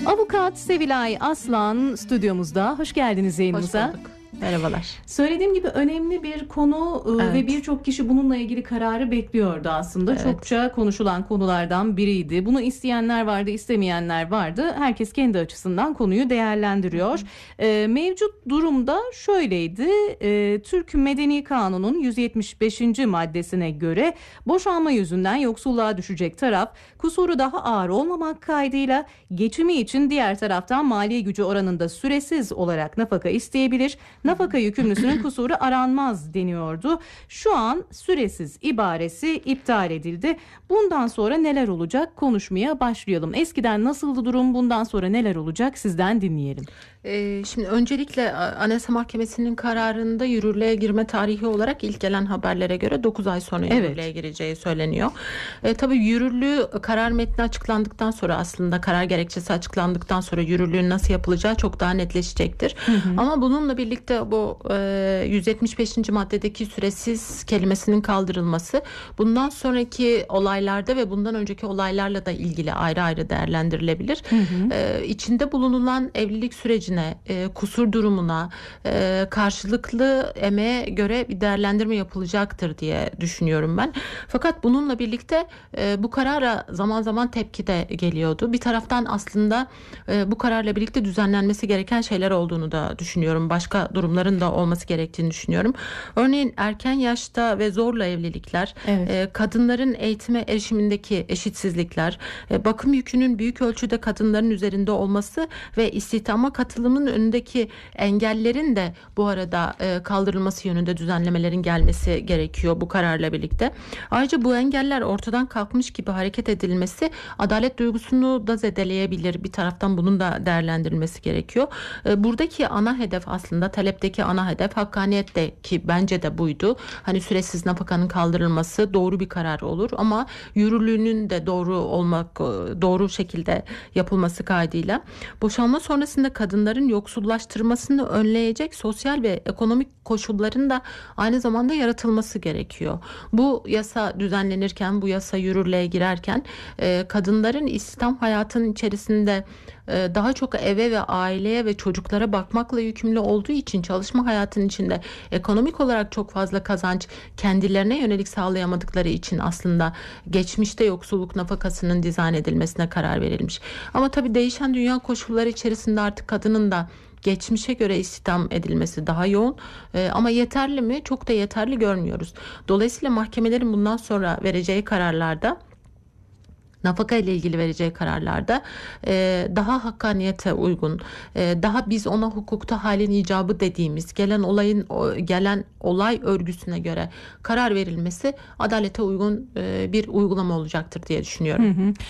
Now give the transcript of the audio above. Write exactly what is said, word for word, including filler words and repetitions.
Avukat Sevilay Aslan stüdyomuzda. Hoş geldiniz yayınımıza. Hoş bulduk. Merhabalar. Söylediğim gibi önemli bir konu evet. ve birçok kişi bununla ilgili kararı bekliyordu aslında. Evet. Çokça konuşulan konulardan biriydi. Bunu isteyenler vardı, istemeyenler vardı. Herkes kendi açısından konuyu değerlendiriyor. Ee, mevcut durumda şöyleydi. Ee, Türk Medeni Kanunu'nun yüz yetmiş beşinci maddesine göre boşanma yüzünden yoksulluğa düşecek taraf kusuru daha ağır olmamak kaydıyla geçimi için diğer taraftan mali gücü oranında süresiz olarak nafaka isteyebilir. Nafaka yükümlüsünün kusuru aranmaz deniyordu. Şu an süresiz ibaresi iptal edildi. Bundan sonra neler olacak konuşmaya başlayalım. Eskiden nasıldı durum, bundan sonra neler olacak sizden dinleyelim. Ee, şimdi öncelikle Anayasa Mahkemesi'nin kararında yürürlüğe girme tarihi olarak ilk gelen haberlere göre dokuz ay sonra yürürlüğe evet. gireceği söyleniyor. Ee, tabii yürürlüğü karar metni açıklandıktan sonra, aslında karar gerekçesi açıklandıktan sonra yürürlüğün nasıl yapılacağı çok daha netleşecektir. Hı hı. Ama bununla birlikte bu e, yüz yetmiş beşinci maddedeki süresiz kelimesinin kaldırılması bundan sonraki olaylarda ve bundan önceki olaylarla da ilgili ayrı ayrı değerlendirilebilir. Hı hı. E, içinde bulunulan evlilik sürecine, e, kusur durumuna e, karşılıklı emeğe göre bir değerlendirme yapılacaktır diye düşünüyorum ben. Fakat bununla birlikte e, bu karara zaman zaman tepki de geliyordu. Bir taraftan aslında e, bu kararla birlikte düzenlenmesi gereken şeyler olduğunu da düşünüyorum. Başka durumların da olması gerektiğini düşünüyorum. Örneğin erken yaşta ve zorla evlilikler, evet. e, kadınların eğitime erişimindeki eşitsizlikler, e, bakım yükünün büyük ölçüde kadınların üzerinde olması ve istihdama katılımın önündeki engellerin de bu arada e, kaldırılması yönünde düzenlemelerin gelmesi gerekiyor bu kararla birlikte. Ayrıca bu engeller ortadan kalkmış gibi hareket edilmesi adalet duygusunu da zedeleyebilir. Bir taraftan bunun da değerlendirilmesi gerekiyor. E, buradaki ana hedef, aslında talepteki ana hedef hakkaniyet de, ki bence de buydu. Hani süresiz nafakanın kaldırılması doğru bir karar olur ama yürürlüğünün de doğru olmak, doğru şekilde yapılması kaydıyla boşanma sonrasında kadınların yoksullaştırmasını önleyecek sosyal ve ekonomik koşulların da aynı zamanda yaratılması gerekiyor. Bu yasa düzenlenirken, bu yasa yürürlüğe girerken e, kadınların istihdam hayatının içerisinde e, daha çok eve ve aileye ve çocuklara bakmakla yükümlü olduğu için çalışma hayatının içinde ekonomik olarak çok fazla kazanç kendilerine yönelik sağlayamadıkları için aslında geçmişte yoksulluk nafakasının dizayn edilmesine karar verilmiş. Ama tabii değişen dünya koşulları içerisinde artık kadının da geçmişe göre istihdam edilmesi daha yoğun ee, ama yeterli mi? Çok da yeterli görmüyoruz. Dolayısıyla mahkemelerin bundan sonra vereceği kararlarda, nafaka ile ilgili vereceği kararlarda e, daha hakkaniyete uygun, e, daha biz ona hukukta halin icabı dediğimiz gelen olayın o, gelen olay örgüsüne göre karar verilmesi adalete uygun e, bir uygulama olacaktır diye düşünüyorum. Hı hı.